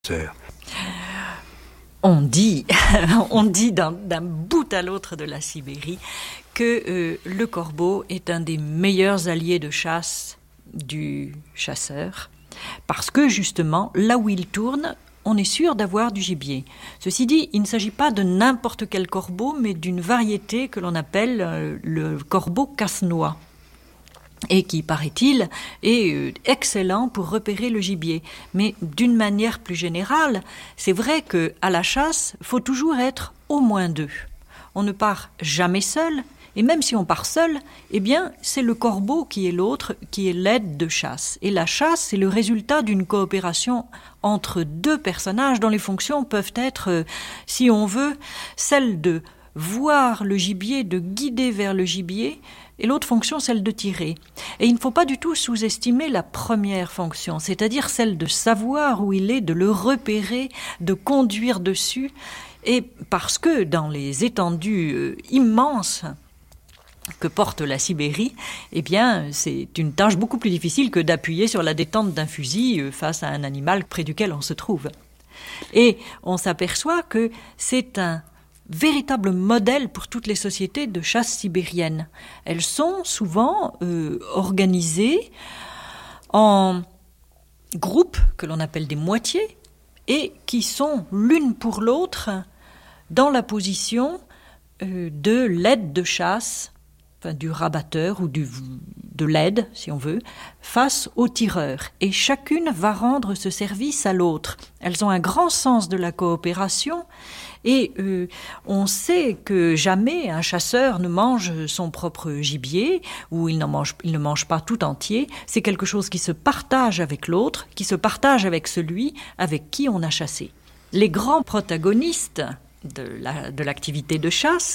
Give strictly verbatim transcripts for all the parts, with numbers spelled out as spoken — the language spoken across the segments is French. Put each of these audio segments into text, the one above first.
On dit, on dit d'un, d'un bout à l'autre de la Sibérie que euh, le corbeau est un des meilleurs alliés de chasse du chasseur, parce que justement, là où il tourne, on est sûr d'avoir du gibier. Ceci dit, il ne s'agit pas de n'importe quel corbeau, mais d'une variété que l'on appelle euh, le corbeau casse-noix, et qui, paraît-il, est euh, excellent pour repérer le gibier. Mais d'une manière plus générale, c'est vrai qu'à la chasse, il faut toujours être au moins deux. On ne part jamais seul, et même si on part seul, eh bien, c'est le corbeau qui est l'autre, qui est l'aide de chasse. Et la chasse, c'est le résultat d'une coopération entre deux personnages dont les fonctions peuvent être, euh, si on veut, celle de voir le gibier, de guider vers le gibier, et l'autre fonction, celle de tirer. Et il ne faut pas du tout sous-estimer la première fonction, c'est-à-dire celle de savoir où il est, de le repérer, de conduire dessus, et parce que dans les étendues euh, immenses que porte la Sibérie, eh bien, c'est une tâche beaucoup plus difficile que d'appuyer sur la détente d'un fusil euh, face à un animal près duquel on se trouve. Et on s'aperçoit que c'est un véritable modèle pour toutes les sociétés de chasse sibérienne. Elles sont souvent euh, organisées en groupes que l'on appelle des moitiés et qui sont l'une pour l'autre dans la position euh, de l'aide de chasse, enfin, du rabatteur ou du, de l'aide, si on veut, face au tireur. Et chacune va rendre ce service à l'autre. Elles ont un grand sens de la coopération. Et euh, on sait que jamais un chasseur ne mange son propre gibier, ou il, n'en mange, il ne mange pas tout entier. C'est quelque chose qui se partage avec l'autre, qui se partage avec celui avec qui on a chassé. Les grands protagonistes de, la, de l'activité de chasse,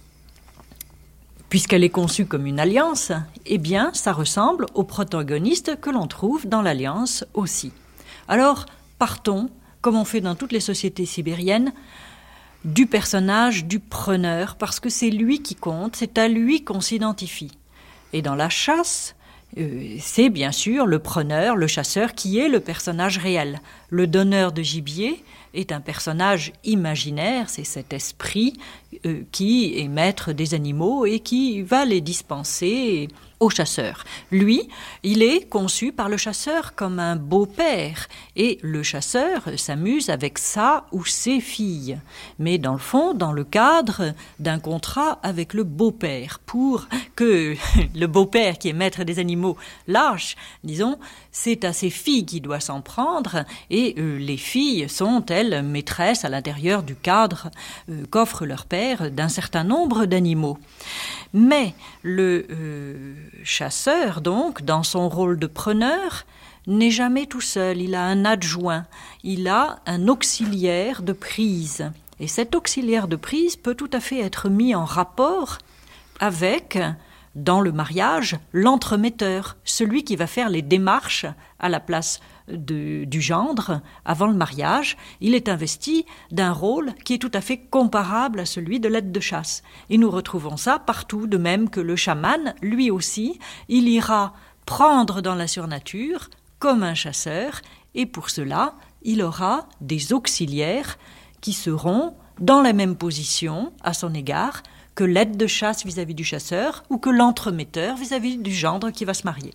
puisqu'elle est conçue comme une alliance, eh bien, ça ressemble aux protagonistes que l'on trouve dans l'alliance aussi. Alors, partons, comme on fait dans toutes les sociétés sibériennes, du personnage du preneur, parce que c'est lui qui compte, c'est à lui qu'on s'identifie. Et dans la chasse, euh, c'est bien sûr le preneur, le chasseur, qui est le personnage réel. Le donneur de gibier est un personnage imaginaire, c'est cet esprit euh, qui est maître des animaux et qui va les dispenser au chasseur. Lui, il est conçu par le chasseur comme un beau-père, et le chasseur s'amuse avec sa ou ses filles, mais dans le fond, dans le cadre d'un contrat avec le beau-père, pour que le beau-père, qui est maître des animaux, lâche, disons, c'est à ses filles qu'il doit s'en prendre, et euh, les filles sont, elles, maîtresses à l'intérieur du cadre euh, qu'offre leur père d'un certain nombre d'animaux. Mais le euh, chasseur, donc, dans son rôle de preneur, n'est jamais tout seul. Il a un adjoint, il a un auxiliaire de prise. Et cet auxiliaire de prise peut tout à fait être mis en rapport avec, dans le mariage, l'entremetteur, celui qui va faire les démarches à la place de, du gendre avant le mariage. Il est investi d'un rôle qui est tout à fait comparable à celui de l'aide de chasse. Et nous retrouvons ça partout, de même que le chaman, lui aussi, il ira prendre dans la surnature comme un chasseur, et pour cela, il aura des auxiliaires qui seront dans la même position à son égard que l'aide de chasse vis-à-vis du chasseur ou que l'entremetteur vis-à-vis du gendre qui va se marier.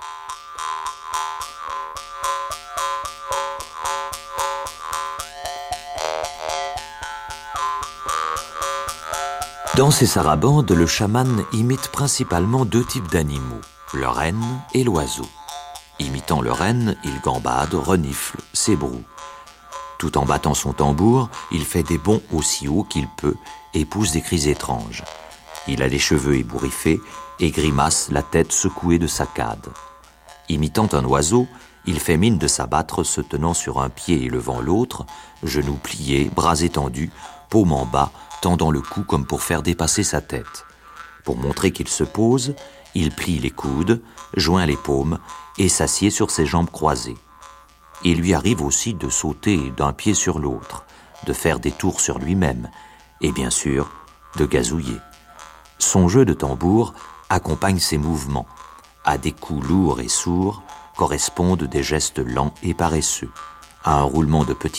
Dans ses sarabandes, le chaman imite principalement deux types d'animaux, le renne et l'oiseau. Imitant le renne, il gambade, renifle, s'ébroue. Tout en battant son tambour, il fait des bonds aussi haut qu'il peut et pousse des cris étranges. Il a les cheveux ébouriffés et grimace la tête secouée de saccades. Imitant un oiseau, il fait mine de s'abattre, se tenant sur un pied et levant l'autre, genoux pliés, bras étendus, paume en bas, tendant le cou comme pour faire dépasser sa tête. Pour montrer qu'il se pose, il plie les coudes, joint les paumes et s'assied sur ses jambes croisées. Il lui arrive aussi de sauter d'un pied sur l'autre, de faire des tours sur lui-même et bien sûr de gazouiller. Son jeu de tambour accompagne ses mouvements. À des coups lourds et sourds correspondent des gestes lents et paresseux. À un roulement de petits